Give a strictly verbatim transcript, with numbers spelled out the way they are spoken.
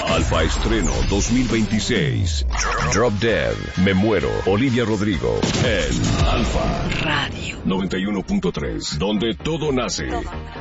Alfa Estreno dos mil veintiséis. Drop Dead, Me Muero, Olivia Rodrigo. En Alfa Radio noventa y uno punto tres, donde todo nace.